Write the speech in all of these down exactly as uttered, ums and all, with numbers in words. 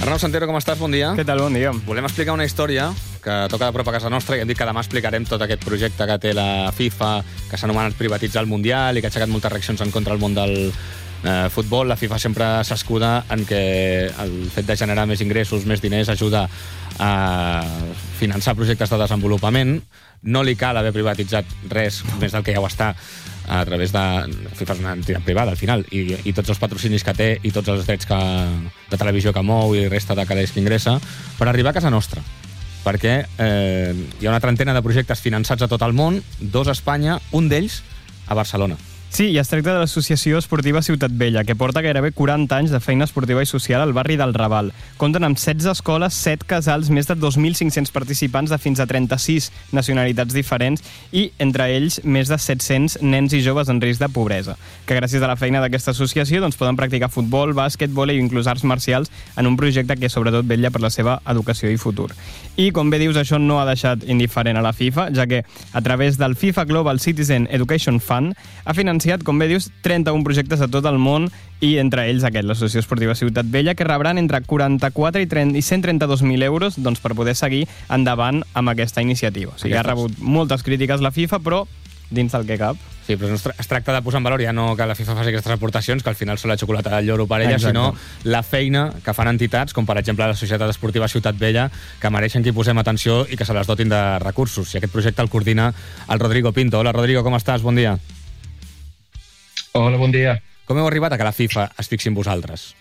Arnau Santero, com estàs? Bon dia. Què tal? Bon dia. Volem explicar una història que toca de prop a casa nostra i hem dit que demà explicarem tot aquest projecte que té la FIFA, que s'ha anomenat privatitzar el Mundial i que ha aixecat moltes reaccions en contra del món del eh, futbol. La FIFA sempre s'escuda en que el fet de generar més ingressos, més diners, ajuda a finançar projectes de desenvolupament. No li cal haver privatitzat res més del que ja ho està a través de... FIFA és una entitat privada, al final, i, i tots els patrocinis que té i tots els drets que, de televisió que mou i resta de calés que ingressa, per arribar a casa nostra. Perquè eh, hi ha una trentena de projectes finançats a tot el món, dos a Espanya, un d'ells a Barcelona. Sí, i es tracta de l'Associació Esportiva Ciutat Vella, que porta gairebé quaranta anys de feina esportiva i social al barri del Raval. Compten amb setze escoles, set casals, més de dos mil cinc-cents participants de fins a trenta-sis nacionalitats diferents i, entre ells, més de set-cents nens i joves en risc de pobresa, que gràcies a la feina d'aquesta associació doncs, poden practicar futbol, bàsquet, vòlei i inclús arts marcials en un projecte que sobretot vetlla per la seva educació i futur. I, com bé dius, això no ha deixat indiferent a la FIFA, ja que a través del FIFA Global Citizen Education Fund ha finançat, com bé dius, trenta-un projectes a tot el món i entre ells aquest, l'Associació Esportiva Ciutat Vella, que rebran entre quaranta-quatre i cent trenta-dos mil euros doncs, per poder seguir endavant amb aquesta iniciativa. O sigui, ha rebut moltes crítiques la FIFA, però dins del que cap. Sí, però no es tracta de posar en valor ja no que la FIFA faci aquestes aportacions, que al final són la xocolata del lloro per ella, exacte, sinó la feina que fan entitats, com per exemple la Societat Esportiva Ciutat Vella, que mereixen que hi posem atenció i que se les dotin de recursos. I aquest projecte el coordina el Rodrigo Pinto. Hola, Rodrigo, com estàs? Bon dia. Hola, bon dia. Com heu arribat a que la FIFA es fixi en vosaltres?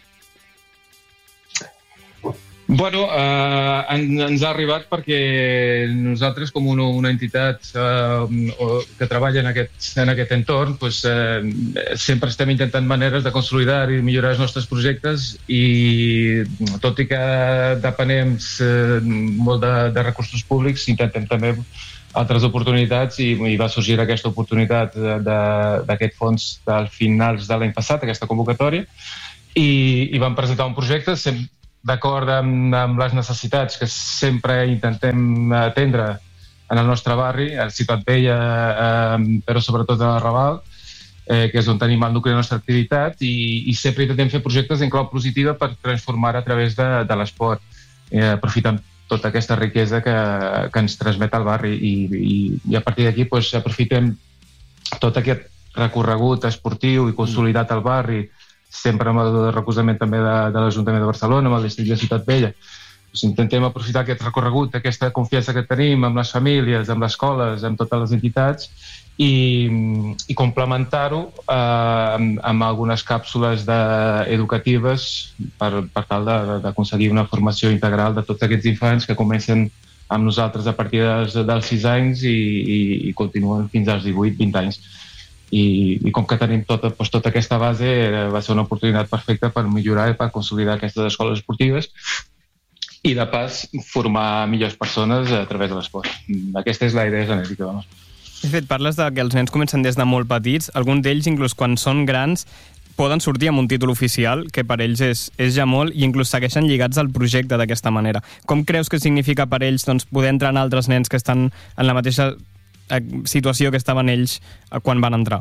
Bueno, eh, en, ens ha arribat perquè nosaltres, com una, una entitat eh, que treballa en aquest, en aquest entorn, pues, eh, sempre estem intentant maneres de consolidar i millorar els nostres projectes i, tot i que depenem eh, molt de, de recursos públics, intentem també altres oportunitats i, i va sorgir aquesta oportunitat d'aquest fons del finals de l'any passat, aquesta convocatòria, i, i vam presentar un projecte d'acord amb, amb les necessitats que sempre intentem atendre en el nostre barri, a Ciutat Vella, eh, però sobretot a Raval, eh, que és on tenim el nucli de la nostra activitat, i, i sempre intentem fer projectes en clau positiva per transformar a través de, de l'esport, eh, aprofitant tota aquesta riquesa que, que ens transmet el barri i, i, i a partir d'aquí pues, aprofitem tot aquest recorregut esportiu i consolidat al barri, sempre amb el recolzament també de, de l'Ajuntament de Barcelona, amb el districte de Ciutat Vella. Pues intentem aprofitar aquest recorregut, aquesta confiança que tenim amb les famílies, amb les escoles, amb totes les entitats i, i complementar-ho eh, amb, amb algunes càpsules de, educatives per, per tal d'aconseguir una formació integral de tots aquests infants que comencen amb nosaltres a partir dels, dels sis anys i, i, i continuen fins als divuit vint anys. I, i com que tenim tota, doncs, tota aquesta base, eh, va ser una oportunitat perfecta per millorar i per consolidar aquestes escoles esportives i, de pas, formar millors persones a través de l'esport. Aquesta és la idea genèrica, vamos. De fet, parles de que els nens comencen des de molt petits, alguns d'ells, inclús quan són grans, poden sortir amb un títol oficial, que per ells és, és ja molt, i inclús segueixen lligats al projecte d'aquesta manera. Com creus que significa per ells doncs, poder entrar en altres nens que estan en la mateixa situació que estaven ells quan van entrar?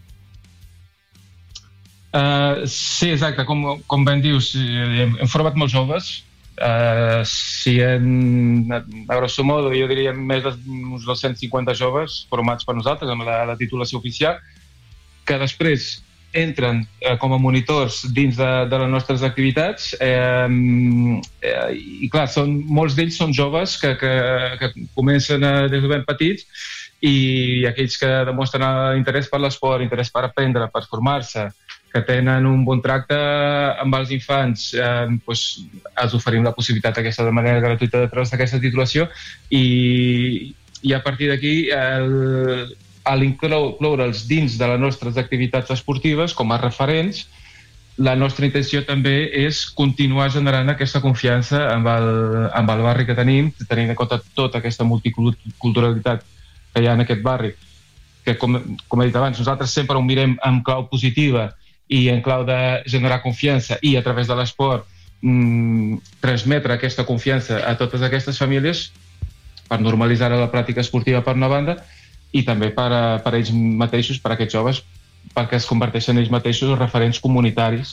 Uh, sí, exacte. Com, com ben dius, hem, hem format molts joves. Uh, si en, a grosso modo, jo diria més d'uns dos-cents cinquanta joves formats per nosaltres amb la, la titulació oficial, que després entren eh, com a monitors dins de, de les nostres activitats eh, eh, i clar, són, molts d'ells són joves que, que, que comencen a, des de ben petits i aquells que demostren interès per l'esport, interès per aprendre, per formar-se, que tenen un bon tracte amb els infants, eh, doncs els oferim la possibilitat aquesta de manera gratuïta de través d'aquesta titulació i, i a partir d'aquí el, a l'incloure'ls dins de les nostres activitats esportives com a referents, la nostra intenció també és continuar generant aquesta confiança amb el, amb el barri que tenim, tenint en compte tota aquesta multiculturalitat que hi ha en aquest barri, que com, com he dit abans, nosaltres sempre ho mirem en clau positiva i en clau de generar confiança i a través de l'esport mmm, transmetre aquesta confiança a totes aquestes famílies per normalitzar la pràctica esportiva per una banda i també per a, per a ells mateixos, per a aquests joves, perquè es converteixen ells mateixos en referents comunitaris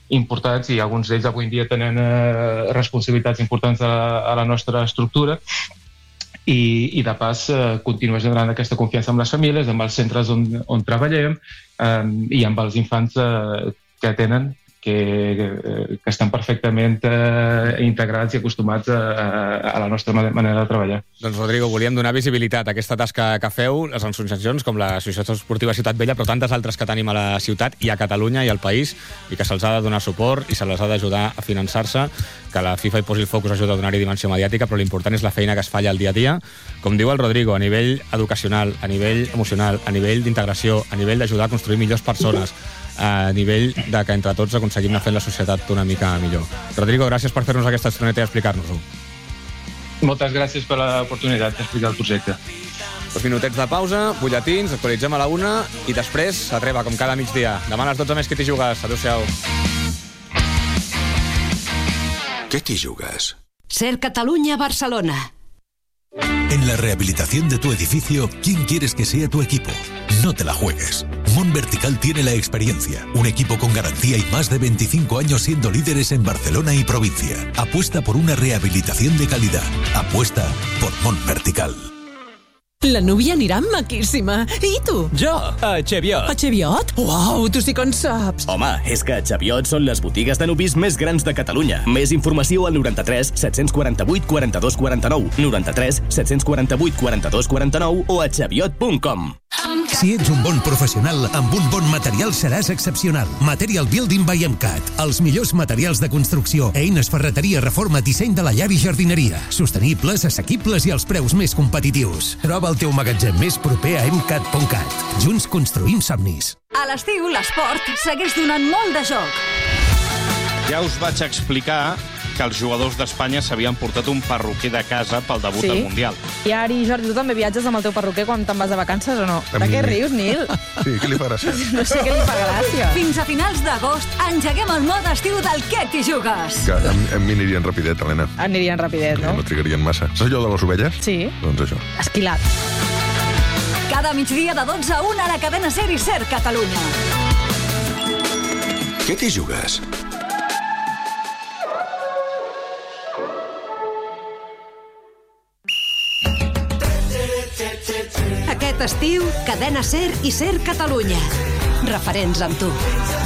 importants i alguns d'ells avui en dia tenen eh, responsabilitats importants a la, a la nostra estructura. I, i de pas eh, continua generant aquesta confiança amb les famílies, amb els centres on, on treballem eh, i amb els infants eh, que tenen, que, que estan perfectament eh, integrats i acostumats a, a la nostra manera de treballar. Doncs, Rodrigo, volíem donar visibilitat a aquesta tasca que feu, les associacions com l'Associació Esportiva Ciutat Vella, però tantes altres que tenim a la ciutat i a Catalunya i al país, i que se'ls ha de donar suport i se les ha d'ajudar a finançar-se, que la FIFA hi posi el focus ajuda a donar-hi dimensió mediàtica, però l'important és la feina que es falla al dia a dia. Com diu el Rodrigo, a nivell educacional, a nivell emocional, a nivell d'integració, a nivell d'ajudar a construir millors persones, a nivell de que entre tots aconseguim anar fent la societat una mica millor. Rodrigo, gràcies per fer-nos aquesta estoneta i explicar-nos-ho. Moltes gràcies per l'oportunitat d'explicar el projecte. Dos minutets de pausa, butlletins, actualitzem a la una i després a Treva, com cada migdia. Demà a les dotze més que t'hi jugues. Adéu-siau. ¿Qué te jugas? Ser Catalunya Barcelona. En la rehabilitación de tu edificio, ¿quién quieres que sea tu equipo? No te la juegues. Mont Vertical tiene la experiencia, un equipo con garantía y más de veinticinco años siendo líderes en Barcelona y provincia. Apuesta por una rehabilitación de calidad. Apuesta por Mont Vertical. La núvia anirà maquíssima. I tu? Jo, a Cheviot. A Cheviot? Uau, tu sí que en saps. Home, és que a Cheviot són les botigues de nuvis més grans de Catalunya. Més informació al noranta-tres set quaranta-vuit quaranta-dos quaranta-nou, noranta-tres set quaranta-vuit quaranta-dos quaranta-nou o a cheviot punt com. Si ets un bon professional, amb un bon material seràs excepcional. Material Building by MCAT. Els millors materials de construcció, eines, ferreteria, reforma, disseny de la llar i jardineria. Sostenibles, assequibles i als preus més competitius. Troba el teu magatzem més proper a m cat punt cat. Junts construïm somnis. A l'estiu, l'esport segueix donant molt de joc. Ja us vaig explicar que els jugadors d'Espanya s'havien portat un perruquer de casa pel debut Sí. al Mundial. I Ari, Jordi, tu també viatges amb el teu perruquer quan te'n vas de vacances o no? De què rius, Nil? Sí, què li fa gràcia? No sé què li fa gràcia. Fins a finals d'agost engeguem el mode estiu del Què t'hi jugues. Que a, a mi anirien rapidet, Helena. Anirien rapidet, no? No trigarien massa. Saps allò de les ovelles? Sí. Doncs això. Esquilat. Cada migdia de dotze a una a la cadena SER i SER Catalunya. ¿Qué te jugas? Aquest estiu, cadena SER i SER Catalunya. Referents amb tu.